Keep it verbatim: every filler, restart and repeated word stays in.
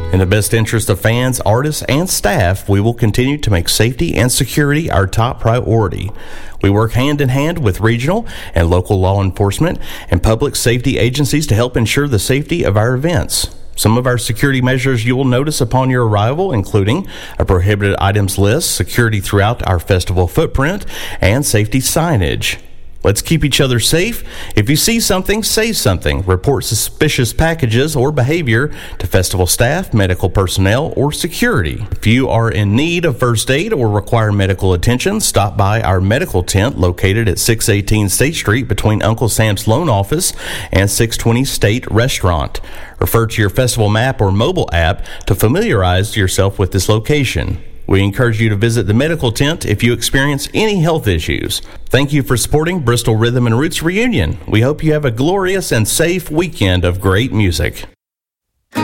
In the best interest of fans, artists, and staff, we will continue to make safety and security our top priority. We work hand in hand with regional and local law enforcement and public safety agencies to help ensure the safety of our events. Some of our security measures you will notice upon your arrival, including a prohibited items list, security throughout our festival footprint, and safety signage. Let's keep each other safe. If you see something, say something. Report suspicious packages or behavior to festival staff, medical personnel, or security. If you are in need of first aid or require medical attention, stop by our medical tent located at six eighteen State Street between Uncle Sam's Loan Office and six twenty State Restaurant. Refer to your festival map or mobile app to familiarize yourself with this location. We encourage you to visit the medical tent if you experience any health issues. Thank you for supporting Bristol Rhythm and Roots Reunion. We hope you have a glorious and safe weekend of great music.